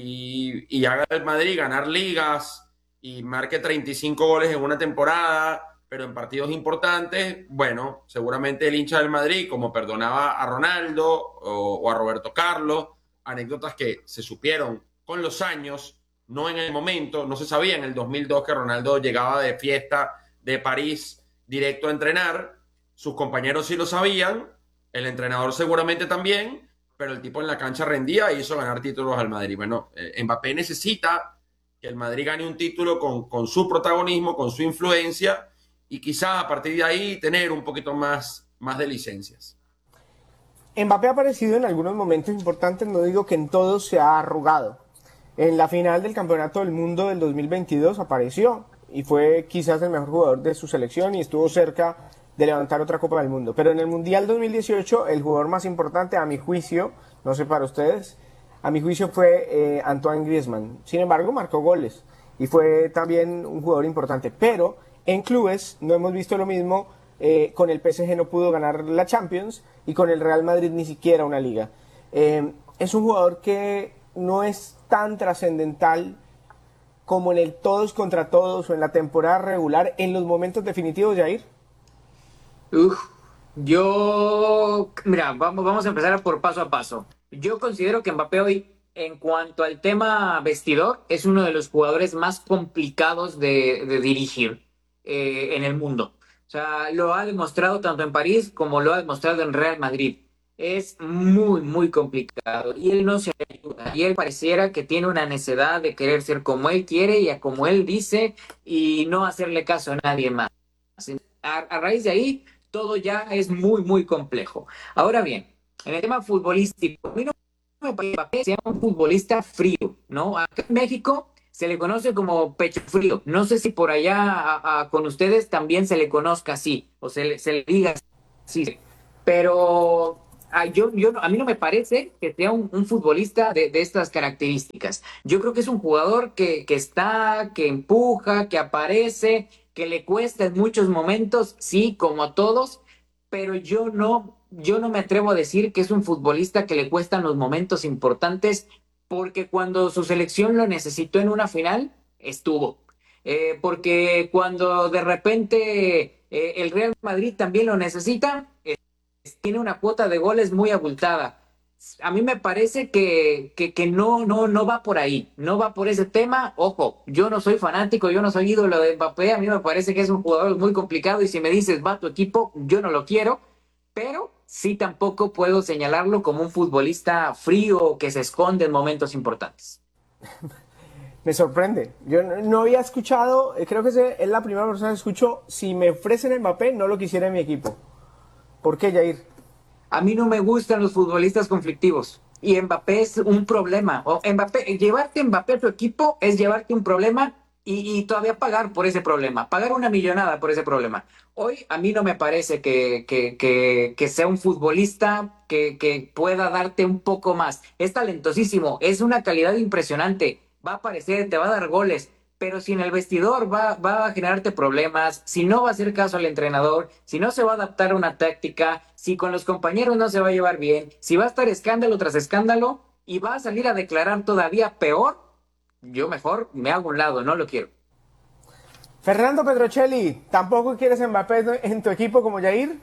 y, y haga el Madrid ganar ligas y marque treinta y cinco goles en una temporada, pero en partidos importantes, bueno, seguramente el hincha del Madrid, como perdonaba a Ronaldo o, o a Roberto Carlos, anécdotas que se supieron con los años, no en el momento, no se sabía en el dos mil dos que Ronaldo llegaba de fiesta de París directo a entrenar, sus compañeros sí lo sabían, el entrenador seguramente también, pero el tipo en la cancha rendía e hizo ganar títulos al Madrid. Bueno, eh, Mbappé necesita que el Madrid gane un título con, con su protagonismo, con su influencia, y quizás a partir de ahí tener un poquito más, más de licencias. Mbappé ha aparecido en algunos momentos importantes, no digo que en todos se ha arrugado. En la final del Campeonato del Mundo del dos mil veintidós apareció y fue quizás el mejor jugador de su selección y estuvo cerca de levantar otra Copa del Mundo. Pero en el Mundial dos mil dieciocho, el jugador más importante, a mi juicio, no sé para ustedes, a mi juicio fue eh, Antoine Griezmann. Sin embargo, marcó goles y fue también un jugador importante. Pero en clubes no hemos visto lo mismo. Eh, con el P S G no pudo ganar la Champions y con el Real Madrid ni siquiera una liga. Eh, es un jugador que no es tan trascendental como en el todos contra todos o en la temporada regular, en los momentos definitivos, Jair. Uf, yo, mira, vamos, vamos a empezar por paso a paso. Yo considero que Mbappé hoy, en cuanto al tema vestidor, es uno de los jugadores más complicados de, de dirigir eh, en el mundo. O sea, lo ha demostrado tanto en París como lo ha demostrado en Real Madrid. Es muy, muy complicado y él no se ayuda. Y él pareciera que tiene una necedad de querer ser como él quiere y a como él dice y no hacerle caso a nadie más. A, a raíz de ahí, todo ya es muy, muy complejo. Ahora bien, en el tema futbolístico, a mí no me parece que sea un futbolista frío, ¿no? Acá en México se le conoce como pecho frío. No sé si por allá a, a, con ustedes también se le conozca así, o se le, se le diga así. Pero a, yo, yo, a mí no me parece que sea un, un futbolista de, de estas características. Yo creo que es un jugador que, que está, que empuja, que aparece, que le cuesta en muchos momentos, sí, como a todos, pero yo no, yo no me atrevo a decir que es un futbolista que le cuestan los momentos importantes, porque cuando su selección lo necesitó en una final, estuvo. Eh, porque cuando de repente eh, el Real Madrid también lo necesita, eh, tiene una cuota de goles muy abultada. A mí me parece que, que, que no, no, no va por ahí, no va por ese tema. Ojo, yo no soy fanático, yo no soy ídolo de Mbappé, a mí me parece que es un jugador muy complicado y si me dices va a tu equipo, yo no lo quiero, pero sí tampoco puedo señalarlo como un futbolista frío que se esconde en momentos importantes. Me sorprende. Yo no, no había escuchado, creo que es la primera persona que escucho, si me ofrecen a Mbappé, no lo quisiera en mi equipo. ¿Por qué, Jair? A mí no me gustan los futbolistas conflictivos. Y Mbappé es un problema. O Mbappé, llevarte Mbappé a tu equipo es llevarte un problema y, y todavía pagar por ese problema. Pagar una millonada por ese problema. Hoy a mí no me parece que, que, que, que sea un futbolista que, que pueda darte un poco más. Es talentosísimo, es una calidad impresionante. Va a aparecer, te va a dar goles. Pero si en el vestidor va, va a generarte problemas, si no va a hacer caso al entrenador, si no se va a adaptar a una táctica, si con los compañeros no se va a llevar bien, si va a estar escándalo tras escándalo y va a salir a declarar todavía peor, yo mejor me hago a un lado, no lo quiero. Fernando Petrocelli, ¿tampoco quieres Mbappé en tu equipo como Jair?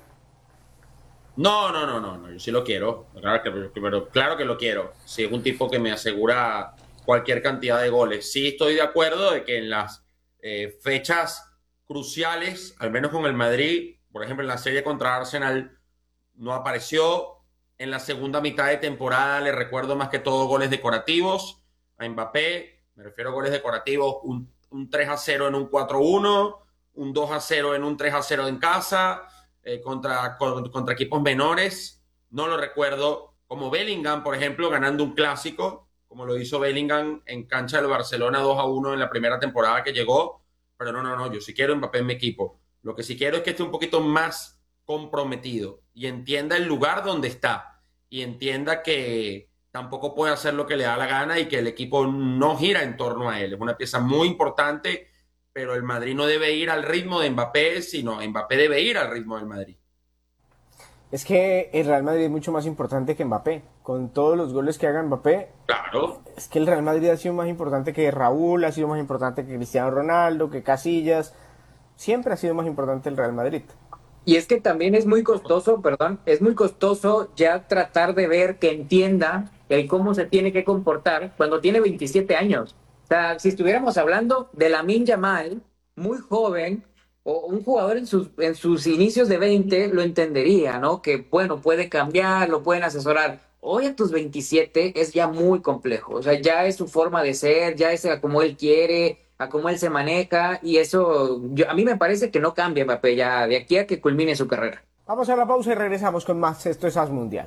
No, no, no, no, no, yo sí lo quiero, claro que, pero claro que lo quiero. Si es un tipo que me asegura cualquier cantidad de goles. Sí estoy de acuerdo de que en las eh, fechas cruciales, al menos con el Madrid, por ejemplo en la serie contra Arsenal, no apareció. En la segunda mitad de temporada le recuerdo más que todo goles decorativos a Mbappé. Me refiero a goles decorativos, un, un tres a cero en un cuatro uno, un dos a cero en un tres a cero en casa, eh, contra, con, contra equipos menores. No lo recuerdo. Como Bellingham, por ejemplo, ganando un clásico, como lo hizo Bellingham en cancha del Barcelona dos a uno en la primera temporada que llegó. Pero no, no, no, yo sí quiero Mbappé en mi equipo. Lo que sí quiero es que esté un poquito más comprometido y entienda el lugar donde está y entienda que tampoco puede hacer lo que le da la gana y que el equipo no gira en torno a él. Es una pieza muy importante, pero el Madrid no debe ir al ritmo de Mbappé, sino Mbappé debe ir al ritmo del Madrid. Es que el Real Madrid es mucho más importante que Mbappé. Con todos los goles que haga Mbappé, claro. Es que el Real Madrid ha sido más importante que Raúl, ha sido más importante que Cristiano Ronaldo, que Casillas. Siempre ha sido más importante el Real Madrid. Y es que también es muy costoso, perdón, es muy costoso ya tratar de ver que entienda el cómo se tiene que comportar cuando tiene veintisiete años. O sea, si estuviéramos hablando de Lamine Yamal, muy joven, o un jugador en sus, en sus inicios de veinte, lo entendería, ¿no? Que, bueno, puede cambiar, lo pueden asesorar. Hoy a tus veintisiete es ya muy complejo. O sea, ya es su forma de ser, ya es a como él quiere, a cómo él se maneja, y eso yo, a mí me parece que no cambia Mbappé ya de aquí a que culmine su carrera. Vamos a la pausa y regresamos con más. Esto es As Mundial.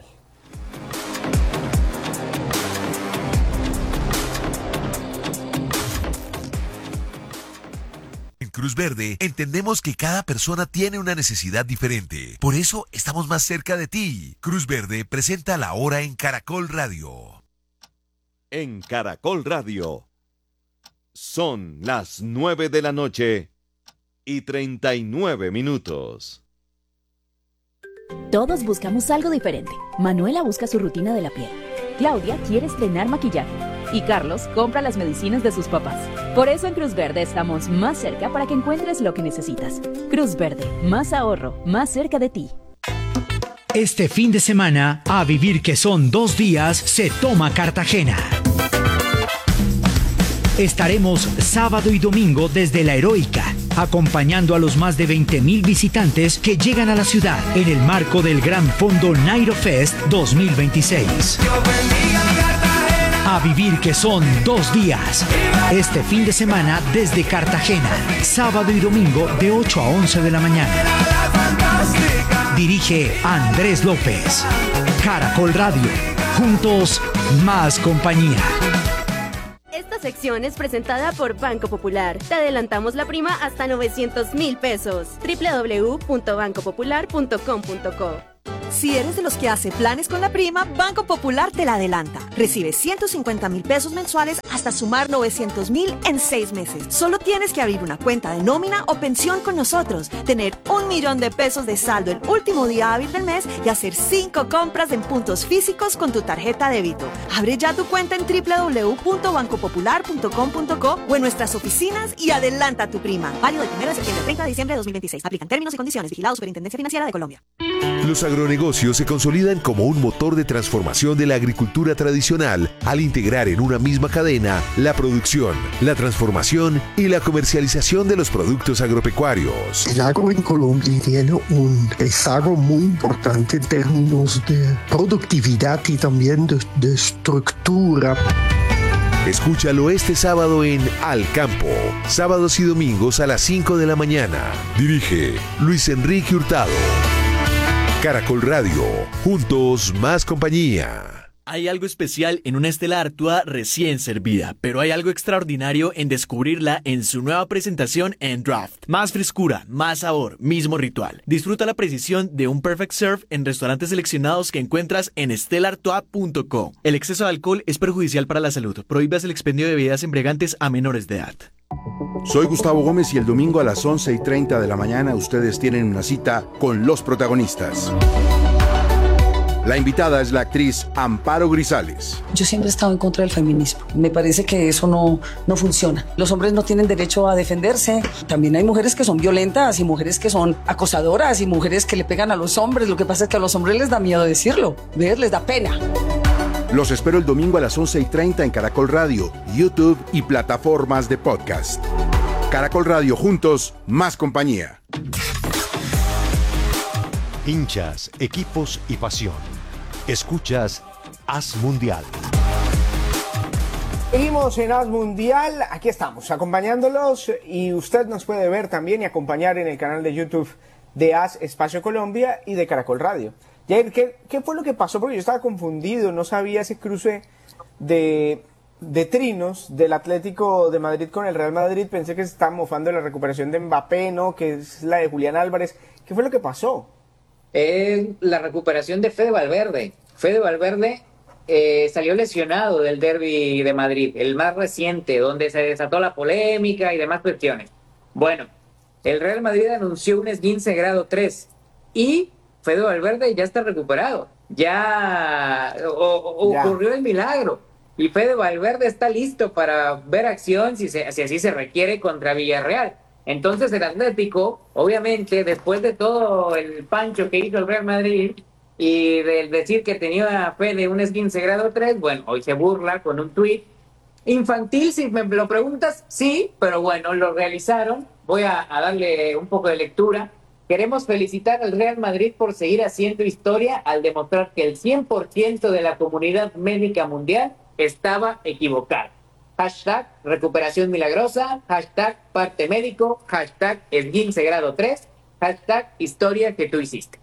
En Cruz Verde entendemos que cada persona tiene una necesidad diferente. Por eso estamos más cerca de ti. Cruz Verde presenta La Hora en Caracol Radio. En Caracol Radio. Son las nueve de la noche y treinta y nueve minutos. Todos buscamos algo diferente. Manuela busca su rutina de la piel. Claudia quiere estrenar maquillaje. Y Carlos compra las medicinas de sus papás. Por eso en Cruz Verde estamos más cerca para que encuentres lo que necesitas. Cruz Verde, más ahorro, más cerca de ti. Este fin de semana, a vivir que son dos días, se toma Cartagena. Estaremos sábado y domingo desde La Heroica, acompañando a los más de veinte mil visitantes que llegan a la ciudad en el marco del Gran Fondo Nairo Fest dos mil veintiséis. A vivir que son dos días. Este fin de semana desde Cartagena, sábado y domingo de ocho a once de la mañana. Dirige Andrés López. Caracol Radio. Juntos, más compañía. Esta sección es presentada por Banco Popular. Te adelantamos la prima hasta novecientos mil pesos. doble u doble u doble u punto banco popular punto com punto co. Si eres de los que hace planes con la prima, Banco Popular te la adelanta. Recibe ciento cincuenta mil pesos mensuales hasta sumar novecientos mil en seis meses. Solo tienes que abrir una cuenta de nómina o pensión con nosotros, tener un millón de pesos de saldo el último día hábil del mes y hacer cinco compras en puntos físicos con tu tarjeta débito. Abre ya tu cuenta en doble u doble u doble u punto banco popular punto com punto co o en nuestras oficinas y adelanta tu prima. Válido del primero de septiembre al treinta de diciembre de dos mil veintiséis. Aplican términos y condiciones. Vigilado Superintendencia Financiera de Colombia. Los agronegocios se consolidan como un motor de transformación de la agricultura tradicional al integrar en una misma cadena la producción, la transformación y la comercialización de los productos agropecuarios. El agro en Colombia tiene un rezago muy importante en términos de productividad y también de, de estructura. Escúchalo este sábado en Al Campo, sábados y domingos a las cinco de la mañana. Dirige Luis Enrique Hurtado. Caracol Radio, juntos más compañía. Hay algo especial en una Stella Artois recién servida, pero hay algo extraordinario en descubrirla en su nueva presentación en Draft. Más frescura, más sabor, mismo ritual. Disfruta la precisión de un Perfect Serve en restaurantes seleccionados que encuentras en stella artois punto co. El exceso de alcohol es perjudicial para la salud. Prohíbas el expendio de bebidas embriagantes a menores de edad. Soy Gustavo Gómez y el domingo a las once y treinta de la mañana ustedes tienen una cita con los protagonistas. La invitada es la actriz Amparo Grisales. Yo siempre he estado en contra del feminismo. Me parece que eso no, no funciona. Los hombres no tienen derecho a defenderse. También hay mujeres que son violentas y mujeres que son acosadoras y mujeres que le pegan a los hombres. Lo que pasa es que a los hombres les da miedo decirlo. ¿Ves? Les da pena. Los espero el domingo a las once y treinta en Caracol Radio, YouTube y plataformas de podcast. Caracol Radio, juntos, más compañía. Hinchas, equipos y pasión. Escuchas As Mundial. Seguimos en As Mundial, aquí estamos acompañándolos y usted nos puede ver también y acompañar en el canal de YouTube de As Espacio Colombia y de Caracol Radio. Jair, ¿qué, ¿qué fue lo que pasó? Porque yo estaba confundido, no sabía ese cruce de, de trinos del Atlético de Madrid con el Real Madrid, pensé que se estaba mofando de la recuperación de Mbappé, ¿no? Que es la de Julián Álvarez. ¿Qué fue lo que pasó? Es la recuperación de Fede Valverde. Fede Valverde eh, salió lesionado del derbi de Madrid, el más reciente, donde se desató la polémica y demás cuestiones. Bueno, el Real Madrid anunció un esguince grado tres y Fede Valverde ya está recuperado. Ya, o, o, ya ocurrió el milagro. Y Fede Valverde está listo para ver acción si, se, si así se requiere contra Villarreal. Entonces el Atlético, obviamente, después de todo el pancho que hizo el Real Madrid y del decir que tenía fe de un esguince grado tres, bueno, hoy se burla con un tuit infantil, si me lo preguntas, sí, pero bueno, lo realizaron. Voy a, a darle un poco de lectura. Queremos felicitar al Real Madrid por seguir haciendo historia al demostrar que el cien por ciento de la comunidad médica mundial estaba equivocada. Hashtag recuperación milagrosa, hashtag parte médico, hashtag esguince grado tres, hashtag historia que tú hiciste.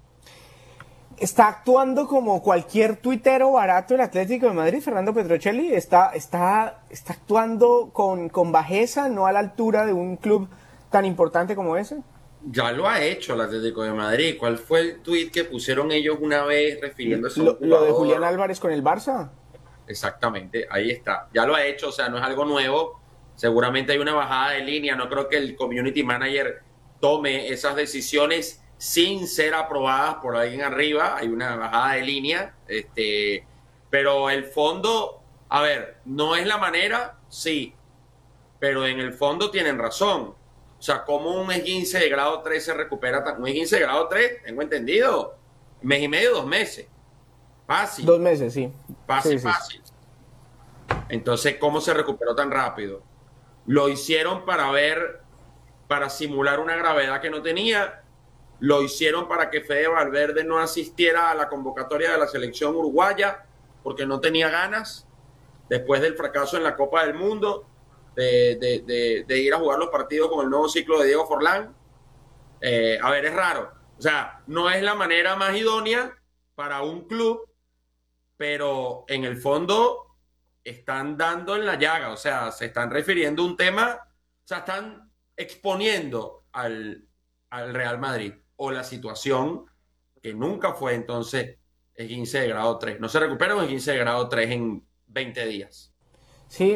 ¿Está actuando como cualquier tuitero barato el Atlético de Madrid, Fernando Petrocelli? ¿Está, está, está actuando con, con bajeza, no a la altura de un club tan importante como ese? Ya lo ha hecho el Atlético de Madrid. ¿Cuál fue el tuit que pusieron ellos una vez refiriéndose a un jugador? Lo de Julián Álvarez con el Barça. Exactamente, ahí está. Ya lo ha hecho, o sea, no es algo nuevo. Seguramente hay una bajada de línea. No creo que el community manager tome esas decisiones sin ser aprobadas por alguien arriba. Hay una bajada de línea. Este, pero el fondo, a ver, no es la manera, sí. Pero en el fondo tienen razón. O sea, ¿cómo un esguince de grado tres se recupera? Un esguince de grado tres, tengo entendido, mes y medio, dos meses. Fácil. Dos meses, sí. Fácil, sí, fácil. Sí. Entonces, ¿cómo se recuperó tan rápido? Lo hicieron para ver, para simular una gravedad que no tenía. Lo hicieron para que Fede Valverde no asistiera a la convocatoria de la selección uruguaya porque no tenía ganas después del fracaso en la Copa del Mundo de, de, de, de ir a jugar los partidos con el nuevo ciclo de Diego Forlán. Eh, a ver, es raro. O sea, no es la manera más idónea para un club, pero en el fondo están dando en la llaga, o sea, se están refiriendo a un tema, o sea, están exponiendo al, al Real Madrid o la situación que nunca fue entonces el quince de grado tres. No se recupera un quince de grado tres en veinte días. Sí,